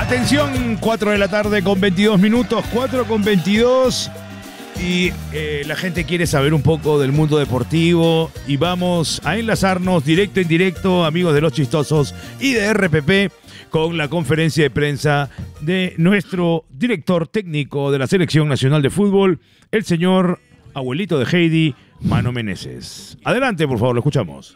Atención, 4 de la tarde con 22 minutos, 4 con 22. Y la gente quiere saber un poco del mundo deportivo. Y vamos a enlazarnos directo en directo, amigos de Los Chistosos y de RPP, con la conferencia de prensa de nuestro director técnico de la Selección Nacional de Fútbol, el señor abuelito de Heidi, Mano Meneses. Adelante, por favor, lo escuchamos.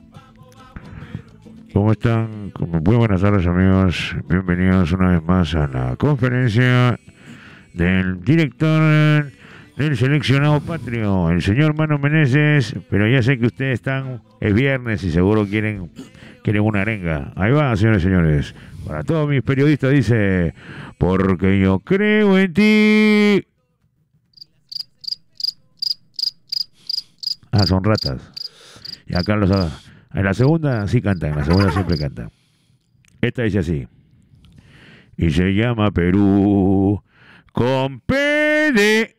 ¿Cómo están? Muy buenas tardes, amigos. Bienvenidos una vez más a la conferencia del director del seleccionado patrio, el señor Mano Meneses. Pero ya sé que ustedes están, es viernes y seguro quieren una arenga. Ahí va, señores y señores. Para todos mis periodistas dice: porque yo creo en ti. Ah, son ratas. Y acá los... En la segunda sí cantan, en la segunda siempre cantan. Esta dice así. Y se llama Perú con PD.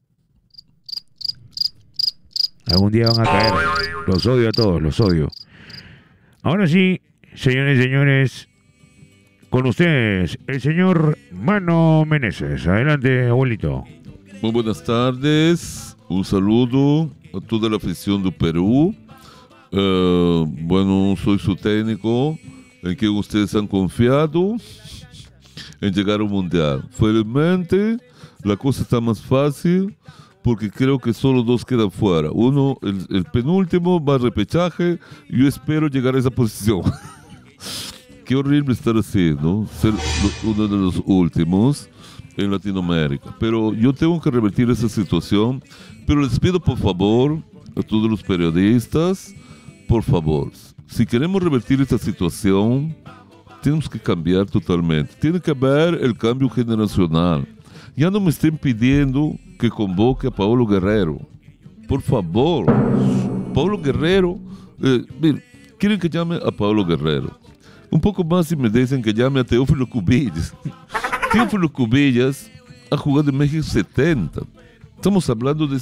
Algún día van a caer. Los odio a todos, los odio. Ahora sí, señores y señores, con ustedes, el señor Mano Meneses. Adelante, abuelito. Muy buenas tardes. Un saludo a toda la afición do Perú. Bueno, soy su técnico, en que ustedes han confiado en llegar al Mundial. Felizmente, la cosa está más fácil porque creo que solo dos quedan fuera. Uno, el penúltimo, va al repechaje. Yo espero llegar a esa posición. Qué horrible estar así, ¿no? Ser uno de los últimos en Latinoamérica. Pero yo tengo que revertir esa situación. Pero les pido, por favor, a todos los periodistas, por favor, si queremos revertir esta situación, tenemos que cambiar totalmente. Tiene que haber el cambio generacional. Ya no me estén pidiendo que convoque a Paolo Guerrero. Por favor, Paolo Guerrero, miren, quieren que llame a Paolo Guerrero. Un poco más y me dicen que llame a Teófilo Cubillas. Teófilo Cubillas ha jugado en México 70. Estamos hablando de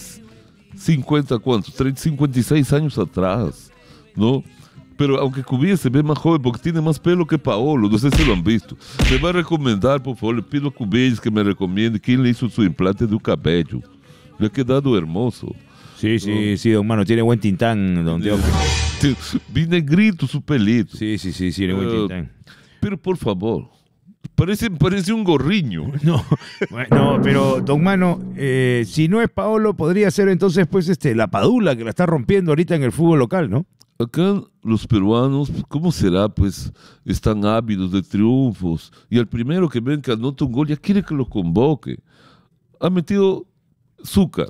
50, ¿cuántos? 56 años atrás, ¿no? Pero aunque Cubillas se ve más joven porque tiene más pelo que Paolo, no sé si lo han visto. Me va a recomendar, por favor, le pido a Cubillas que me recomiende quién le hizo su implante de cabello. Le ha quedado hermoso. Sí, sí, sí, don Mano, tiene buen tintán, don Diego. Vi negrito su pelito. Sí, tiene buen tintán. Pero por favor, parece un gorriño. No, pero don Mano, si no es Paolo, podría ser entonces pues la Padula, que la está rompiendo ahorita en el fútbol local, ¿no? Acá los peruanos, ¿cómo será? Pues están ávidos de triunfos y al primero que ven que anota un gol ya quiere que lo convoque. Ha metido Zúcar.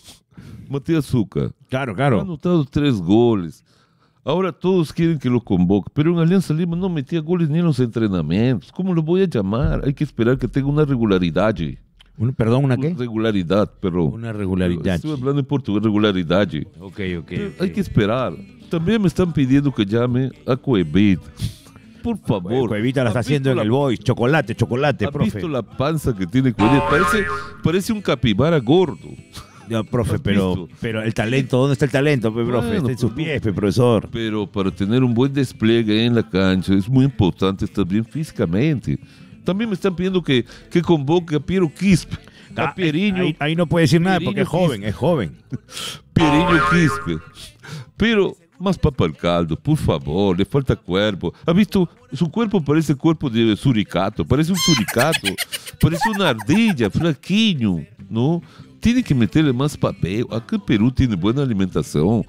Matías Zúcar. Claro. Ha anotado 3 goles. Ahora todos quieren que lo convoque, pero en Alianza Lima no metía goles ni en los entrenamientos. ¿Cómo lo voy a llamar? Hay que esperar que tenga una regularidad. ¿Perdón, una qué? Regularidad, perdón. Una regularidad. Estoy hablando en portugués, regularidad. Ok. Hay que esperar. También me están pidiendo que llame a Cuevita. Por favor. Cuevita la está haciendo en el Boys. Chocolate, ¿Ha profe. visto la panza que tiene Cuevita? Parece un capibara gordo. No, profe, pero el talento, ¿dónde está el talento, profe? Bueno, Está en sus pies, profesor. Pero para tener un buen despliegue en la cancha es muy importante estar bien físicamente. También me están pidiendo que convoque a Piero Quispe. A Pieriño. Ahí no puede decir nada porque es Quispe. joven. Pieriño Quispe. Pero más papa al caldo, por favor, le falta cuerpo. ¿Ha visto? Su cuerpo parece el cuerpo de suricato, parece un suricato, parece una ardilla, flaquinho, ¿no? Tiene que meterle más papel. Acá en Perú tiene buena alimentación.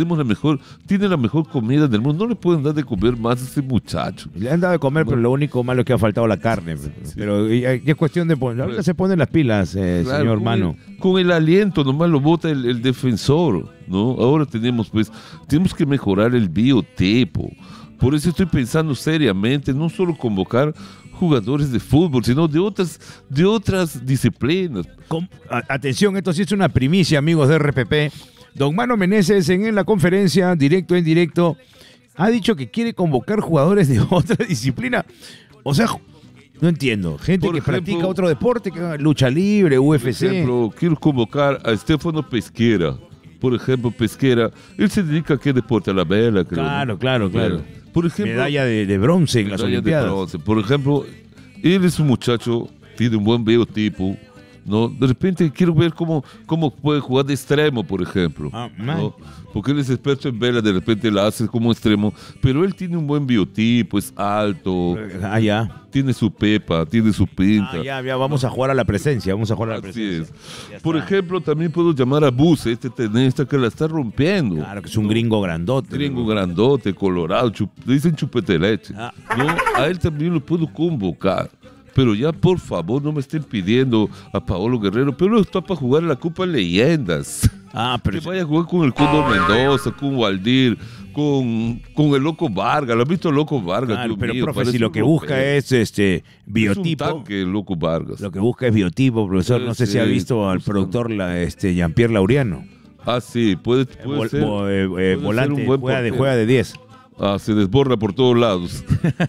Tiene la mejor comida del mundo. No le pueden dar de comer más a ese muchacho. Le han dado de comer, pero lo único malo es que ha faltado la carne. Sí. Pero es cuestión de poner. Ahorita se ponen las pilas, claro, señor Mano. Con el aliento nomás lo bota el defensor, ¿no? Ahora tenemos que mejorar el biotipo. Por eso estoy pensando seriamente, no solo convocar jugadores de fútbol, sino de otras disciplinas. Atención, esto sí es una primicia, amigos de RPP. Don Mano Meneses en la conferencia, directo en directo, ha dicho que quiere convocar jugadores de otra disciplina. O sea, no entiendo. Gente que practica otro deporte, que haga lucha libre, UFC. Por ejemplo, quiero convocar a Stefano Pesquera. Por ejemplo, Pesquera, él se dedica a qué deporte, a la vela, creo. Claro. Por ejemplo, medalla de bronce en las Olimpiadas. Por ejemplo, él es un muchacho, tiene un buen biotipo, ¿no? De repente quiero ver cómo puede jugar de extremo, por ejemplo. ¿No? Porque él es experto en vela, de repente la hace como extremo, pero él tiene un buen biotipo, es alto, tiene su pepa, tiene su pinta. Ya, vamos a jugar a la presencia, Así es. Por ejemplo, también puedo llamar a Buse, este tenista que la está rompiendo. Claro, que es un gringo grandote. Grandote, colorado, le dicen chupeteleche. ¿No? A él también lo puedo convocar. Pero ya, por favor, no me estén pidiendo a Paolo Guerrero, pero no está para jugar en la Copa Leyendas. Pero que vaya a jugar con el Cóndor Mendoza, con Waldir, con el Loco Vargas. ¿Lo has visto el Loco Vargas? Claro, pero mío, profe, si lo que busca es biotipo. Es un tanque, el Loco Vargas. Lo que busca es biotipo, profesor. No sé si ha visto al productor Jean-Pierre Laureano. Sí, puede ser. Volante, Ser juega de 10. Se desborda por todos lados.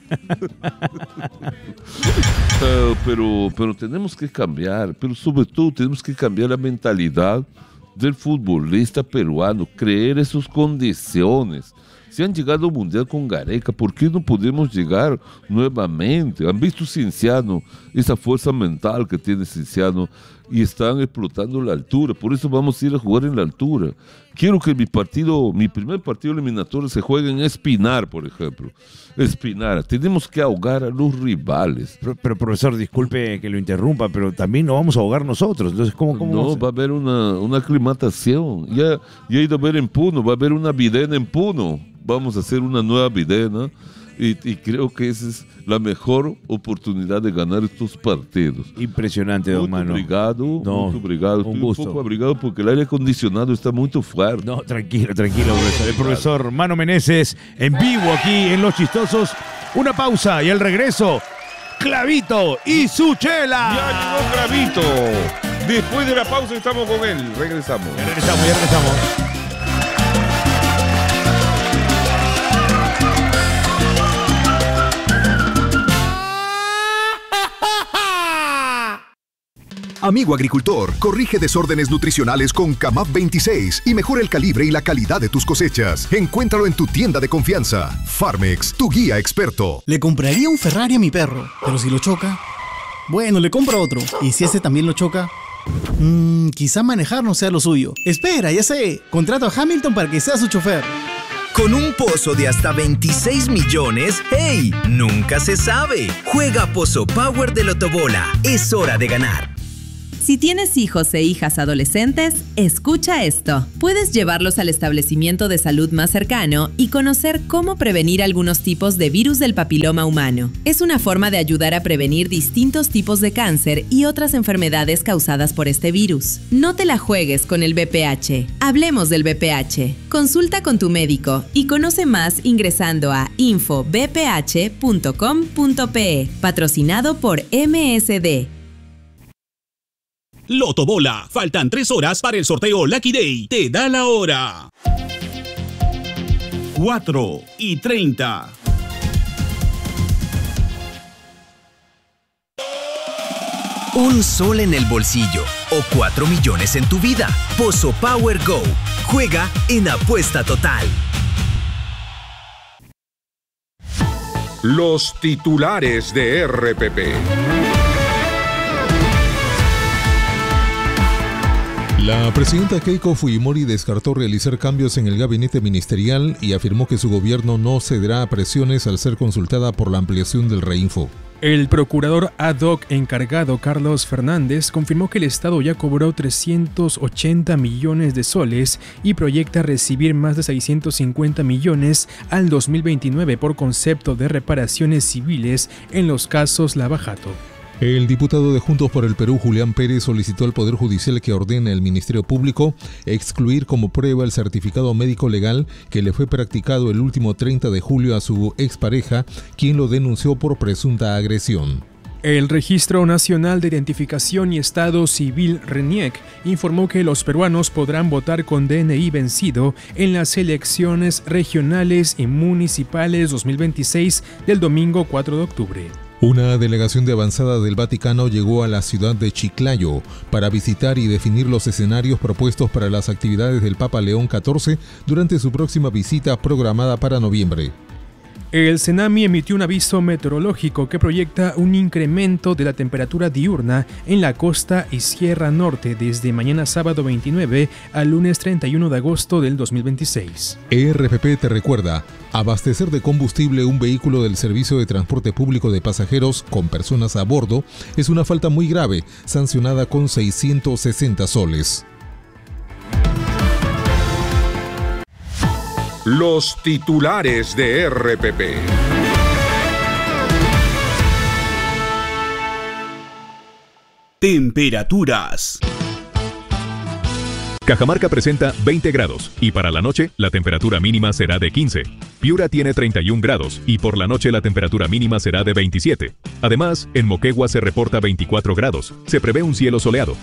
pero tenemos que cambiar, pero sobre todo tenemos que cambiar la mentalidad del futbolista peruano, creer en sus condiciones. Si han llegado al Mundial con Gareca, ¿por qué no podemos llegar nuevamente? Han visto Cienciano, esa fuerza mental que tiene Cienciano, y están explotando la altura. Por eso vamos a ir a jugar en la altura. Quiero que mi primer partido eliminatorio se juegue en Espinar, por ejemplo. Espinar, tenemos que ahogar a los rivales. Pero profesor, disculpe que lo interrumpa, pero también nos vamos a ahogar nosotros. Entonces, ¿cómo no, va a haber una aclimatación. Ya he ido a ver en Puno, va a haber una videna en Puno. Vamos a hacer una nueva videna y creo que esa es la mejor oportunidad de ganar estos partidos. Impresionante, don Mano. Muy obrigado. Estoy un poco abrigado porque el aire acondicionado está muy fuerte. No, tranquilo, profesor. El profesor Mano Meneses en vivo aquí en Los Chistosos. Una pausa y al regreso, Clavito y su chela. Ya llegó Clavito. Después de la pausa estamos con él. Regresamos. Ya regresamos. Amigo agricultor, corrige desórdenes nutricionales con Camap 26 y mejora el calibre y la calidad de tus cosechas. Encuéntralo en tu tienda de confianza. Farmex, tu guía experto. Le compraría un Ferrari a mi perro, pero si lo choca, bueno, le compro otro. ¿Y si ese también lo choca? Quizá manejar no sea lo suyo. Espera, ya sé. Contrato a Hamilton para que sea su chofer. Con un pozo de hasta 26 millones, ¡hey! Nunca se sabe. Juega Pozo Power de Lotobola. Es hora de ganar. Si tienes hijos e hijas adolescentes, escucha esto. Puedes llevarlos al establecimiento de salud más cercano y conocer cómo prevenir algunos tipos de virus del papiloma humano. Es una forma de ayudar a prevenir distintos tipos de cáncer y otras enfermedades causadas por este virus. No te la juegues con el VPH. Hablemos del VPH. Consulta con tu médico y conoce más ingresando a infovph.com.pe. Patrocinado por MSD. Lotobola, faltan 3 horas para el sorteo Lucky Day. Te da la hora. 4:30. Un sol en el bolsillo o 4 millones en tu vida. Pozo Power Go. Juega en Apuesta Total. Los titulares de RPP. La presidenta Keiko Fujimori descartó realizar cambios en el gabinete ministerial y afirmó que su gobierno no cederá a presiones al ser consultada por la ampliación del Reinfo. El procurador ad hoc encargado Carlos Fernández confirmó que el Estado ya cobró 380 millones de soles y proyecta recibir más de 650 millones al 2029 por concepto de reparaciones civiles en los casos Lava Jato. El diputado de Juntos por el Perú, Julián Pérez, solicitó al Poder Judicial que ordene al Ministerio Público excluir como prueba el certificado médico legal que le fue practicado el último 30 de julio a su expareja, quien lo denunció por presunta agresión. El Registro Nacional de Identificación y Estado Civil, RENIEC, informó que los peruanos podrán votar con DNI vencido en las elecciones regionales y municipales 2026 del domingo 4 de octubre. Una delegación de avanzada del Vaticano llegó a la ciudad de Chiclayo para visitar y definir los escenarios propuestos para las actividades del Papa León XIV durante su próxima visita programada para noviembre. El Cenami emitió un aviso meteorológico que proyecta un incremento de la temperatura diurna en la costa y Sierra Norte desde mañana sábado 29 al lunes 31 de agosto del 2026. ERPP te recuerda, abastecer de combustible un vehículo del Servicio de Transporte Público de Pasajeros con personas a bordo es una falta muy grave, sancionada con 660 soles. Los titulares de RPP. Temperaturas. Cajamarca presenta 20 grados y para la noche la temperatura mínima será de 15. Piura tiene 31 grados y por la noche la temperatura mínima será de 27. Además, en Moquegua se reporta 24 grados. Se prevé un cielo soleado.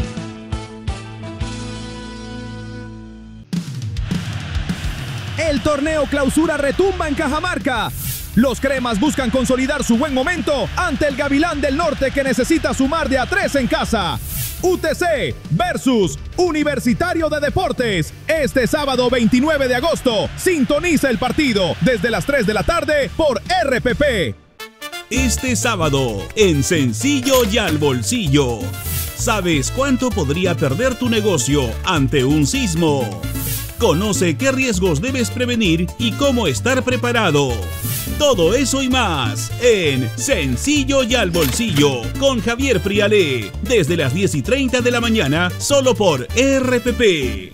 El torneo Clausura retumba en Cajamarca. Los cremas buscan consolidar su buen momento ante el Gavilán del Norte que necesita sumar de a 3 en casa. UTC versus Universitario de Deportes. Este sábado 29 de agosto, sintoniza el partido desde las 3 de la tarde por RPP. Este sábado, en Sencillo y al Bolsillo. ¿Sabes cuánto podría perder tu negocio ante un sismo? Conoce qué riesgos debes prevenir y cómo estar preparado. Todo eso y más en Sencillo y al Bolsillo con Javier Prialé. Desde las 10:30 de la mañana, solo por RPP.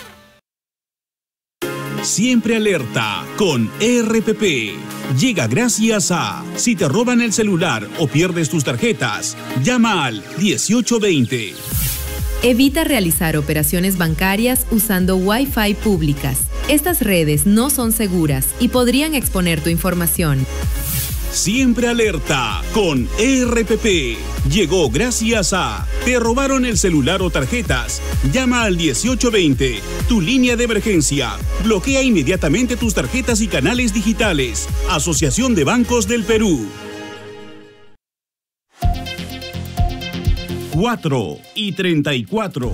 Siempre alerta con RPP. Llega gracias a: si te roban el celular o pierdes tus tarjetas, llama al 1820. Evita realizar operaciones bancarias usando Wi-Fi públicas. Estas redes no son seguras y podrían exponer tu información. Siempre alerta con RPP. Llegó gracias a: ¿te robaron el celular o tarjetas? Llama al 1820, tu línea de emergencia. Bloquea inmediatamente tus tarjetas y canales digitales. Asociación de Bancos del Perú. 4:34.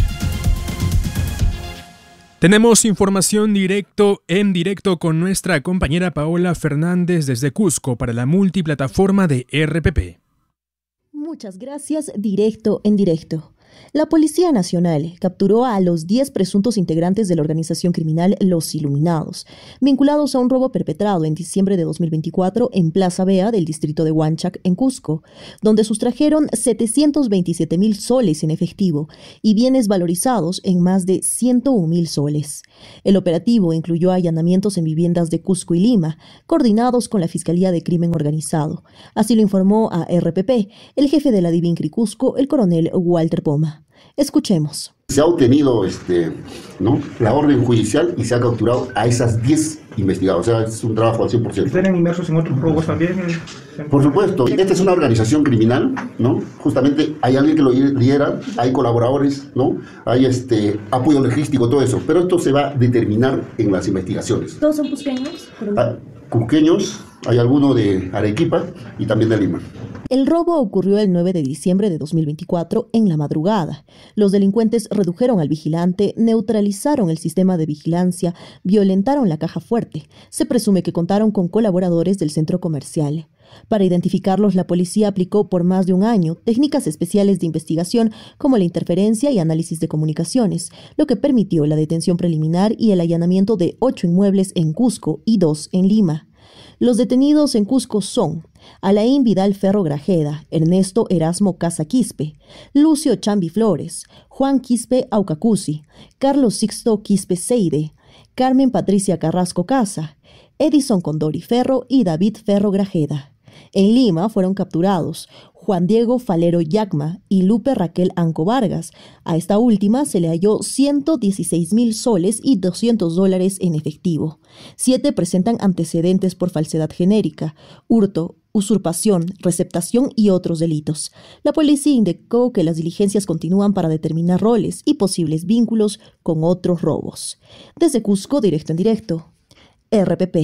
Tenemos información en directo con nuestra compañera Paola Fernández desde Cusco para la multiplataforma de RPP. Muchas gracias, directo en directo. La Policía Nacional capturó a los 10 presuntos integrantes de la organización criminal Los Iluminados, vinculados a un robo perpetrado en diciembre de 2024 en Plaza Bea del distrito de Huanchac, en Cusco, donde sustrajeron 727.000 soles en efectivo y bienes valorizados en más de 101.000 soles. El operativo incluyó allanamientos en viviendas de Cusco y Lima, coordinados con la Fiscalía de Crimen Organizado. Así lo informó a RPP el jefe de la DIVINCRI Cusco, el coronel Walter Poma. Escuchemos. Se ha obtenido la orden judicial y se ha capturado a esas 10 investigados. O sea, es un trabajo al 100%. ¿Están inmersos en otros robos también? Por supuesto. Esta es una organización criminal, ¿no? Justamente hay alguien que lo lidera, hay colaboradores, ¿no? Hay apoyo logístico, todo eso. Pero esto se va a determinar en las investigaciones. ¿Todos son cusqueños? Cusqueños, hay alguno de Arequipa y también de Lima. El robo ocurrió el 9 de diciembre de 2024 en la madrugada. Los delincuentes redujeron al vigilante, neutralizaron el sistema de vigilancia, violentaron la caja fuerte. Se presume que contaron con colaboradores del centro comercial. Para identificarlos, la policía aplicó por más de un año técnicas especiales de investigación como la interferencia y análisis de comunicaciones, lo que permitió la detención preliminar y el allanamiento de 8 inmuebles en Cusco y 2 en Lima. Los detenidos en Cusco son Alain Vidal Ferro Grajeda, Ernesto Erasmo Casa Quispe, Lucio Chambi Flores, Juan Quispe Aucacusi, Carlos Sixto Quispe Seide, Carmen Patricia Carrasco Casa, Edison Condori Ferro y David Ferro Grajeda. En Lima fueron capturados Juan Diego Falero Yacma y Lupe Raquel Anco Vargas. A esta última se le halló 116.000 soles y $200 en efectivo. 7 presentan antecedentes por falsedad genérica, hurto, usurpación, receptación y otros delitos. La policía indicó que las diligencias continúan para determinar roles y posibles vínculos con otros robos. Desde Cusco, directo en directo, RPP.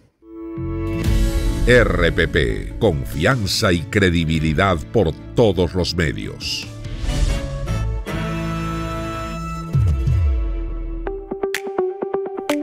RPP, confianza y credibilidad por todos los medios.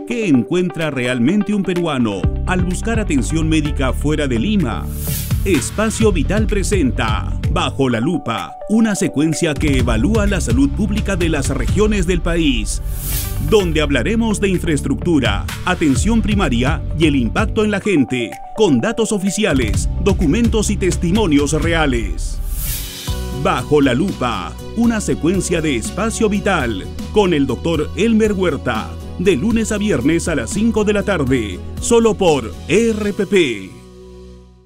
¿Qué encuentra realmente un peruano al buscar atención médica fuera de Lima? Espacio Vital presenta Bajo la Lupa, una secuencia que evalúa la salud pública de las regiones del país, donde hablaremos de infraestructura, atención primaria y el impacto en la gente, con datos oficiales, documentos y testimonios reales. Bajo la Lupa, una secuencia de Espacio Vital, con el Dr. Elmer Huerta, de lunes a viernes a las 5 de la tarde, solo por RPP.